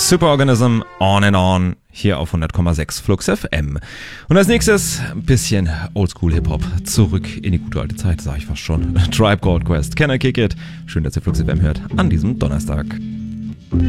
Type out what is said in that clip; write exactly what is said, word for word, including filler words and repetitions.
Superorganism, On and On, hier auf hundert Komma sechs Flux F M. Und als nächstes ein bisschen Oldschool-Hip-Hop. Zurück in die gute alte Zeit, sag ich fast schon. Tribe Called Quest, Can I Kick It? Schön, dass ihr Flux F M hört an diesem Donnerstag.